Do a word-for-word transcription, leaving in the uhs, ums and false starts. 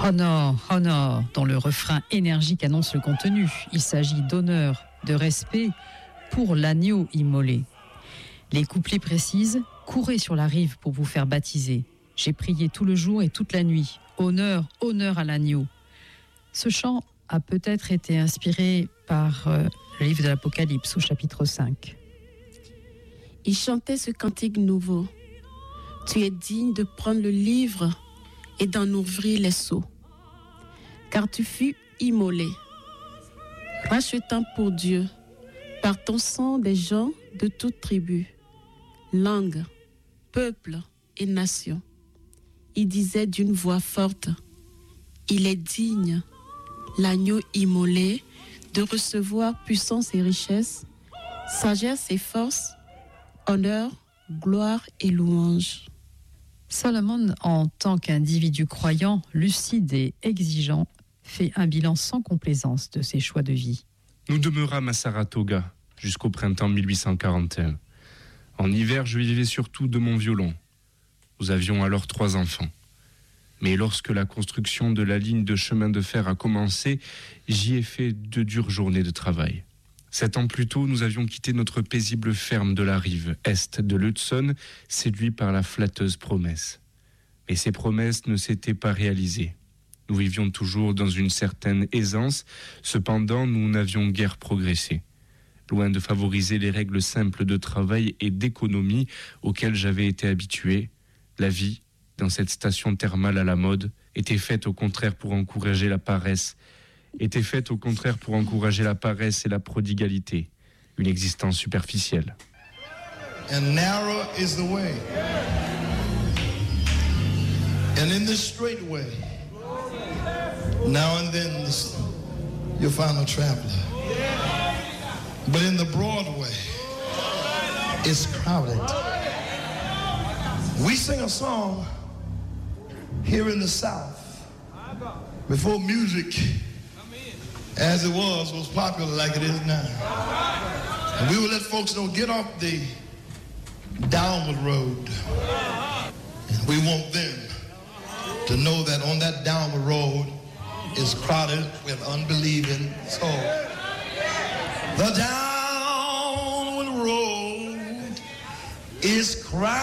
Honor, honor, dont le refrain énergique annonce le contenu. Il s'agit d'honneur, de respect pour l'agneau immolé. Les couplets précisent « Courez sur la rive pour vous faire baptiser. J'ai prié tout le jour et toute la nuit. Honneur, honneur à l'agneau. » Ce chant a peut-être été inspiré par euh, le livre de l'Apocalypse au chapitre cinq. Il chantait ce cantique nouveau. Tu es digne de prendre le livre et d'en ouvrir les sceaux. Car tu fus immolé, rachetant pour Dieu, par ton sang des gens de toute tribu, langue, peuple et nation. Il disait d'une voix forte, il est digne, l'agneau immolé, de recevoir puissance et richesse, sagesse et force, honneur, gloire et louange. Salomon, en tant qu'individu croyant, lucide et exigeant, fait un bilan sans complaisance de ses choix de vie. Nous demeurâmes à Saratoga jusqu'au printemps mille huit cent quarante et un. En hiver, je vivais surtout de mon violon. Nous avions alors trois enfants. Mais lorsque la construction de la ligne de chemin de fer a commencé, j'y ai fait de dures journées de travail. Sept ans plus tôt, nous avions quitté notre paisible ferme de la rive est de l'Hudson, séduits par la flatteuse promesse. Mais ces promesses ne s'étaient pas réalisées. Nous vivions toujours dans une certaine aisance, cependant nous n'avions guère progressé. Loin de favoriser les règles simples de travail et d'économie auxquelles j'avais été habitué, la vie, dans cette station thermale à la mode, était faite au contraire pour encourager la paresse, était faite au contraire pour encourager la paresse et la prodigalité, une existence superficielle. And narrow is the way, and in the straight way, now and then this, you'll find a traveler, but in the broad way, it's crowded. We sing a song here in the South before music as it was, was popular like it is now. And we will let folks know, get off the downward road. And we want them to know that on that downward road is crowded with unbelieving souls. The downward road is crowded